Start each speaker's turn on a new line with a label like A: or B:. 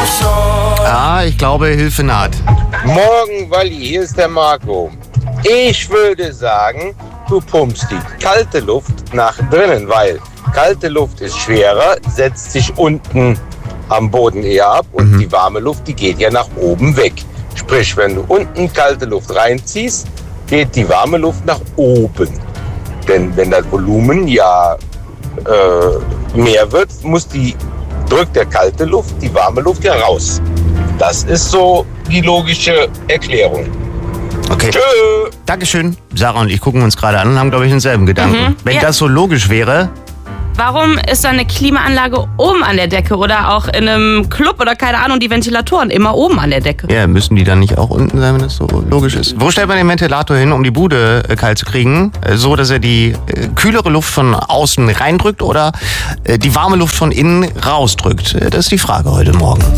A: Ah, ich glaube, Hilfe naht.
B: Morgen, Walli, hier ist der Marco. Ich würde sagen, du pumpst die kalte Luft nach drinnen, weil kalte Luft ist schwerer, setzt sich unten am Boden eher ab und die warme Luft, die geht ja nach oben weg. Sprich, wenn du unten kalte Luft reinziehst, geht die warme Luft nach oben. Denn wenn das Volumen ja mehr wird, drückt der kalte Luft die warme Luft ja raus. Das ist so die logische Erklärung.
A: Okay.
B: Tschö.
A: Dankeschön. Sarah und ich gucken uns gerade an und haben, glaube ich, denselben Gedanken. Wenn das so logisch wäre.
C: Warum ist da eine Klimaanlage oben an der Decke oder auch in einem Club oder keine Ahnung, die Ventilatoren immer oben an der Decke?
A: Ja, müssen die dann nicht auch unten sein, wenn das so logisch ist? Wo stellt man den Ventilator hin, um die Bude kalt zu kriegen? So, dass er die kühlere Luft von außen reindrückt oder die warme Luft von innen rausdrückt? Das ist die Frage heute Morgen.